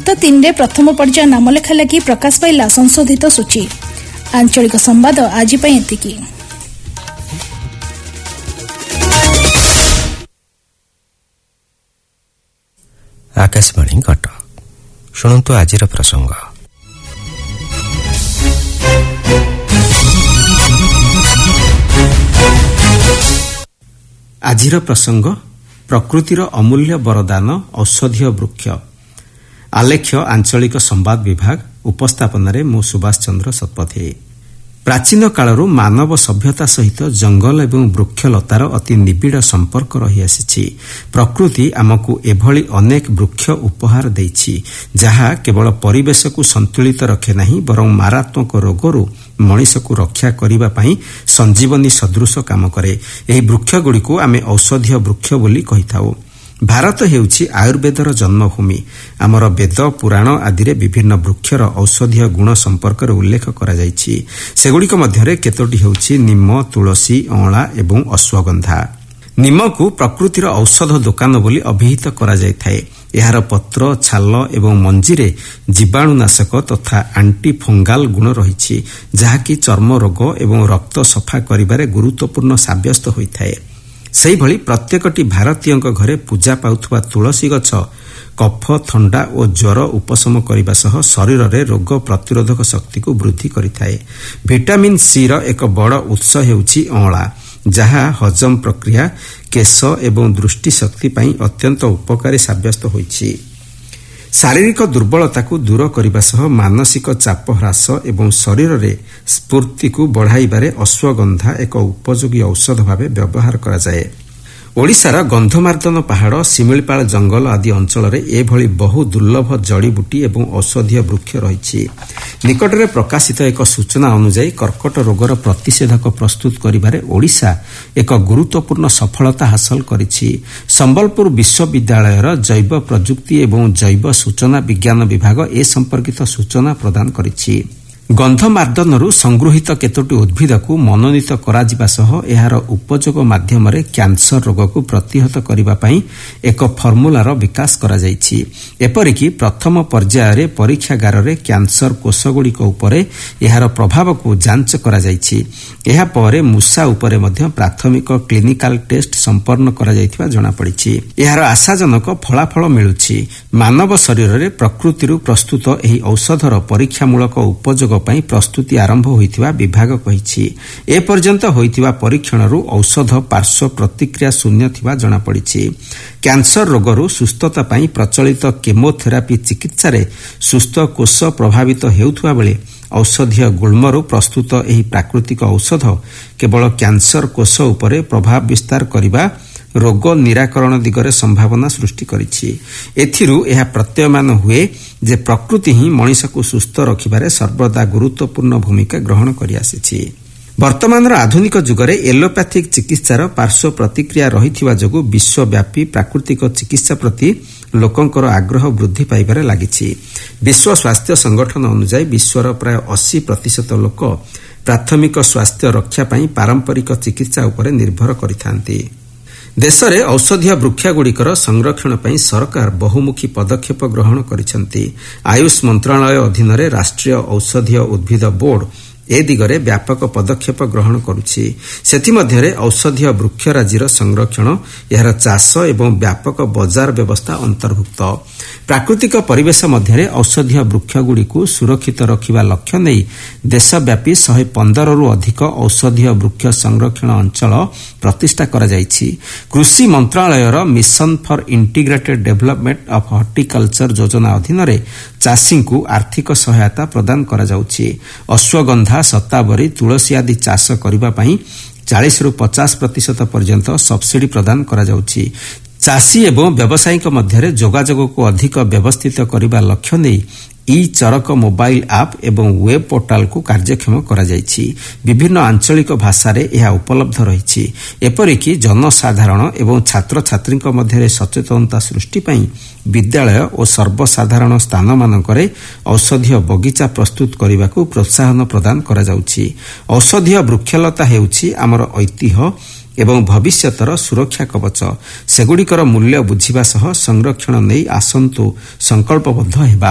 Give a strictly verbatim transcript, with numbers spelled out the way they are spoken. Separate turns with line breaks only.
ଯୁକ୍ତ ତିନି ପ୍ରଥମ ପର୍ଯ୍ୟାୟ ନାମଲେଖା ଲାଗି ପ୍ରକାଶ ପାଇଲା ସଂଶୋଧିତ ସୂଚୀ। ଆଞ୍ଚଳିକ ସମ୍ବାଦ ଆଜି ପାଇଁ ଏତିକି।
ଆକାଶବାଣୀ କଟକ। ଶୁଣନ୍ତୁ ଆଜିର ପ୍ରସଙ୍ଗ।
ଆଜିର ପ୍ରସଙ୍ଗ ପ୍ରକୃତିର ଅମୂଲ୍ୟ ବରଦାନ ଔଷଧୀୟ ବୃକ୍ଷ। ଆଲେଖ୍ୟ ଆଞ୍ଚଳିକ ସମ୍ବାଦ ବିଭାଗ। ଉପସ୍ଥାପନାରେ ମୁଁ ସୁଭାଷ ଚନ୍ଦ୍ର ଶତପଥୀ। ପ୍ରାଚୀନ କାଳରୁ ମାନବ ସଭ୍ୟତା ସହିତ ଜଙ୍ଗଲ ଏବଂ ବୃକ୍ଷଲତାର ଅତି ନିବିଡ଼ ସମ୍ପର୍କ ରହିଆସିଛି। ପ୍ରକୃତି ଆମକୁ ଏଭଳି ଅନେକ ବୃକ୍ଷ ଉପହାର ଦେଇଛି, ଯାହା କେବଳ ପରିବେଶକୁ ସନ୍ତୁଳିତ ରଖେ ନାହିଁ, ବରଂ ମାରାତ୍ମକ ରୋଗରୁ ମଣିଷକୁ ରକ୍ଷା କରିବା ପାଇଁ ସଞ୍ଜୀବନୀ ସଦୃଶ କାମ କରେ। ଏହି ବୃକ୍ଷଗୁଡ଼ିକୁ ଆମେ ଔଷଧୀୟ ବୃକ୍ଷ ବୋଲି କହିଥାଉ। ଭାରତ ହେଉଛି ଆୟୁର୍ବେଦର ଜନ୍ମଭୂମି। ଆମର ବେଦ, ପୁରାଣ ଆଦିରେ ବିଭିନ୍ନ ବୃକ୍ଷର ଔଷଧୀୟ ଗୁଣ ସମ୍ପର୍କରେ ଉଲ୍ଲେଖ କରାଯାଇଛି। ସେଗୁଡ଼ିକ ମଧ୍ୟରେ କେତୋଟି ହେଉଛି ନିମ, ତୁଳସୀ, ଅଁଳା ଏବଂ ଅଶ୍ୱଗନ୍ଧା। ନିମକୁ ପ୍ରକୃତିର ଔଷଧ ଦୋକାନ ବୋଲି ଅଭିହିତ କରାଯାଇଥାଏ। ଏହାର ପତ୍ର, ଛାଲ ଏବଂ ମଞ୍ଜିରେ ଜୀବାଣୁନାଶକ ତଥା ଆଣ୍ଟି ଫଙ୍ଗାଲ ଗୁଣ ରହିଛି, ଯାହାକି ଚର୍ମ ରୋଗ ଏବଂ ରକ୍ତ ସଫା କରିବାରେ ଗୁରୁତ୍ୱପୂର୍ଣ୍ଣ ସାବ୍ୟସ୍ତ ହୋଇଥାଏ। ସେହିଭଳି ପ୍ରତ୍ୟେକଟି ଭାରତୀୟଙ୍କ ଘରେ ପୂଜା ପାଉଥିବା ତୁଳସୀ ଗଛ କଫ, ଥଣ୍ଡା ଓ ଜ୍ୱର ଉପଶମ କରିବା ସହ ଶରୀରରେ ରୋଗ ପ୍ରତିରୋଧକ ଶକ୍ତିକୁ ବୃଦ୍ଧି କରିଥାଏ। ଭିଟାମିନ୍ ସି ର ଏକ ବଡ଼ ଉତ୍ସ ହେଉଛି ଅଁଳା, ଯାହା ହଜମ ପ୍ରକ୍ରିୟା, କେଶ ଏବଂ ଦୃଷ୍ଟି ଶକ୍ତି ପାଇଁ ଅତ୍ୟନ୍ତ ଉପକାରୀ ସାବ୍ୟସ୍ତ ହୋଇଛି। ଶାରୀରିକ ଦୁର୍ବଳତାକୁ ଦୂର କରିବା ସହ ମାନସିକ ଚାପ ହ୍ରାସ ଏବଂ ଶରୀରରେ ସ୍ଫୂର୍ତ୍ତିକୁ ବଢ଼ାଇବାରେ ଅଶ୍ୱଗନ୍ଧା ଏକ ଉପଯୋଗୀ ଔଷଧ ଭାବେ ବ୍ୟବହାର କରାଯାଏ। ଓଡ଼ିଶାର ଗନ୍ଧମାର୍ଦ୍ଦନ ପାହାଡ଼, ଶିମିଳିପାଳ ଜଙ୍ଗଲ ଆଦି ଅଞ୍ଚଳରେ ଏଭଳି ବହୁ ଦୁର୍ଲଭ ଜଡ଼ିବୁଟି ଏବଂ ଔଷଧୀୟ ବୃକ୍ଷ ରହିଛି। ନିକଟରେ ପ୍ରକାଶିତ ଏକ ସୂଚନା ଅନୁଯାୟୀ କର୍କଟ ରୋଗର ପ୍ରତିଷେଧକ ପ୍ରସ୍ତୁତ କରିବାରେ ଓଡ଼ିଶା ଏକ ଗୁରୁତ୍ୱପୂର୍ଣ୍ଣ ସଫଳତା ହାସଲ କରିଛି। ସମ୍ବଲପୁର ବିଶ୍ୱବିଦ୍ୟାଳୟର ଜୈବ ପ୍ରଯୁକ୍ତି ଏବଂ ଜୈବ ସୂଚନା ବିଜ୍ଞାନ ବିଭାଗ ଏ ସମ୍ପର୍କିତ ସୂଚନା ପ୍ରଦାନ କରିଛି। ଗନ୍ଧମାର୍ଦ୍ଦନରୁ ସଂଗୃହୀତ କେତୋଟି ଉଦ୍ଭିଦକୁ ମନୋନୀତ କରାଯିବା ସହ ଏହାର ଉପଯୋଗ ମାଧ୍ୟମରେ କ୍ୟାନ୍ସର ରୋଗକୁ ପ୍ରତିହତ କରିବା ପାଇଁ ଏକ ଫର୍ମୁଲାର ବିକାଶ କରାଯାଇଛି। ଏପରିକି ପ୍ରଥମ ପର୍ଯ୍ୟାୟରେ ପରୀକ୍ଷାଗାରରେ କ୍ୟାନ୍ସର କୋଷଗୁଡ଼ିକ ଉପରେ ଏହାର ପ୍ରଭାବକୁ ଯାଞ୍ଚ କରାଯାଇଛି। ଏହାପରେ ମୂଷା ଉପରେ ମଧ୍ୟ ପ୍ରାଥମିକ କ୍ଲିନିକାଲ ଟେଷ୍ଟ ସମ୍ପନ୍ନ କରାଯାଇଥିବା ଜଣାପଡ଼ିଛି। ଏହାର ଆଶାଜନକ ଫଳାଫଳ ମିଳୁଛି। ମାନବ ଶରୀରରେ ପ୍ରକୃତିରୁ ପ୍ରସ୍ତୁତ ଏହି ଔଷଧର ପରୀକ୍ଷାମୂଳକ ଉପଯୋଗ ପାଇଁ ପ୍ରସ୍ତୁତି ଆରମ୍ଭ ହୋଇଥିବା ବିଭାଗ କହିଛି। ଏପର୍ଯ୍ୟନ୍ତ ହୋଇଥିବା ପରୀକ୍ଷଣରୁ ଔଷଧ ପାର୍ଶ୍ୱ ପ୍ରତିକ୍ରିୟା ଶୂନ୍ୟ ଥିବା ଜଣାପଡ଼ିଛି। କ୍ୟାନ୍ସର ରୋଗରୁ ସୁସ୍ଥତା ପାଇଁ ପ୍ରଚଳିତ କେମୋଥେରାପି ଚିକିତ୍ସାରେ ସୁସ୍ଥ କୋଷ ପ୍ରଭାବିତ ହେଉଥିବା ବେଳେ ଔଷଧୀୟ ଗୁଳ୍ମରୁ ପ୍ରସ୍ତୁତ ଏହି ପ୍ରାକୃତିକ ଔଷଧ କେବଳ କ୍ୟାନ୍ସର କୋଷ ଉପରେ ପ୍ରଭାବ ବିସ୍ତାର କରିବା, ରୋଗ ନିରାକରଣ ଦିଗରେ ସମ୍ଭାବନା ସୃଷ୍ଟି କରିଛି। ଏଥିରୁ ଏହା ପ୍ରତୀୟମାନ ହୁଏ ଯେ ପ୍ରକୃତି ହିଁ ମଣିଷକୁ ସୁସ୍ଥ ରଖିବାରେ ସର୍ବଦା ଗୁରୁତ୍ୱପୂର୍ଣ୍ଣ ଭୂମିକା ଗ୍ରହଣ କରିଆସିଛି। ବର୍ତ୍ତମାନର ଆଧୁନିକ ଯୁଗରେ ଏଲୋପାଥିକ୍ ଚିକିତ୍ସାର ପାର୍ଶ୍ୱ ପ୍ରତିକ୍ରିୟା ରହିଥିବା ଯୋଗୁଁ ବିଶ୍ୱବ୍ୟାପୀ ପ୍ରାକୃତିକ ଚିକିତ୍ସା ପ୍ରତି ଲୋକଙ୍କର ଆଗ୍ରହ ବୃଦ୍ଧି ପାଇବାରେ ଲାଗିଛି। ବିଶ୍ୱ ସ୍ୱାସ୍ଥ୍ୟ ସଂଗଠନ ଅନୁଯାୟୀ ବିଶ୍ୱର ପ୍ରାୟ ଅଶୀ ପ୍ରତିଶତ ଲୋକ ପ୍ରାଥମିକ ସ୍ୱାସ୍ଥ୍ୟ ରକ୍ଷା ପାଇଁ ପାରମ୍ପରିକ ଚିକିତ୍ସା ଉପରେ ନିର୍ଭର କରିଥାନ୍ତି। ଦେଶରେ ଔଷଧୀୟ ବୃକ୍ଷଗୁଡ଼ିକର ସଂରକ୍ଷଣ ପାଇଁ ସରକାର ବହୁମୁଖୀ ପଦକ୍ଷେପ ଗ୍ରହଣ କରିଛନ୍ତି। ଆୟୁଷ ମନ୍ତ୍ରଣାଳୟ ଅଧୀନରେ ରାଷ୍ଟ୍ରୀୟ ଔଷଧୀୟ ଉଦ୍ଭିଦ ବୋର୍ଡ ଏ ଦିଗରେ ବ୍ୟାପକ ପଦକ୍ଷେପ ଗ୍ରହଣ କରୁଛି। ସେଥିମଧ୍ୟରେ ଔଷଧୀୟ ବୃକ୍ଷରାଜିର ସଂରକ୍ଷଣ, ଏହାର ଚାଷ ଏବଂ ବ୍ୟାପକ ବଜାର ବ୍ୟବସ୍ଥା ଅନ୍ତର୍ଭୁକ୍ତ। ପ୍ରାକୃତିକ ପରିବେଶ ମଧ୍ୟରେ ଔଷଧୀୟ ବୃକ୍ଷଗୁଡ଼ିକୁ ସୁରକ୍ଷିତ ରଖିବା ଲକ୍ଷ୍ୟ ନେଇ ଦେଶବ୍ୟାପୀ ଶହେ ପନ୍ଦରରୁ ଅଧିକ ଔଷଧୀୟ ବୃକ୍ଷ ସଂରକ୍ଷଣ ଅଞ୍ଚଳ ପ୍ରତିଷ୍ଠା କରାଯାଇଛି। କୃଷି ମନ୍ତ୍ରଣାଳୟର mission for integrated development of horticulture ଯୋଜନା ଅଧୀନରେ ଚାଷୀଙ୍କୁ ଆର୍ଥିକ ସହାୟତା ପ୍ରଦାନ କରାଯାଉଛି। ଅଶ୍ୱଗନ୍ଧା, ଶତାବରୀ, ତୁଳସୀ ଆଦି ଚାଷ କରିବା ପାଇଁ ଚାଳିଶରୁ ପଚାଶ ପ୍ରତିଶତ ପର୍ଯ୍ୟନ୍ତ ସବସିଡି ପ୍ରଦାନ କରାଯାଉଛି। ଚାଷୀ ଏବଂ ବ୍ୟବସାୟୀଙ୍କ ମଧ୍ୟରେ ଯୋଗାଯୋଗକୁ ଅଧିକ ବ୍ୟବସ୍ଥିତ କରିବା ଲକ୍ଷ୍ୟ ନେଇ ଇ ଚରକ ମୋବାଇଲ ଆପ୍ ଏବଂ ୱେବ୍ ପୋର୍ଟାଲକୁ କାର୍ଯ୍ୟକ୍ଷମ କରାଯାଇଛି। ବିଭିନ୍ନ ଆଞ୍ଚଳିକ ଭାଷାରେ ଏହା ଉପଲବ୍ଧ ରହିଛି। ଏପରିକି ଜନସାଧାରଣ ଏବଂ ଛାତ୍ରଛାତ୍ରୀଙ୍କ ମଧ୍ୟରେ ସଚେତନତା ସୃଷ୍ଟି ପାଇଁ ବିଦ୍ୟାଳୟ ଓ ସର୍ବସାଧାରଣ ସ୍ଥାନମାନଙ୍କରେ ଔଷଧୀୟ ବଗିଚା ପ୍ରସ୍ତୁତ କରିବାକୁ ପ୍ରୋତ୍ସାହନ ପ୍ରଦାନ କରାଯାଉଛି। ଔଷଧୀୟ ବୃକ୍ଷଲତା ହେଉଛି ଆମର ଐତିହ୍ୟ ଏବଂ ଭବିଷ୍ୟତର ସୁରକ୍ଷା କବଚ। ସେଗୁଡ଼ିକର ମୂଲ୍ୟ ବୁଝିବା ସହ ସଂରକ୍ଷଣ ନେଇ ଆସନ୍ତୁ ସଂକଳ୍ପବଦ୍ଧ ହେବା।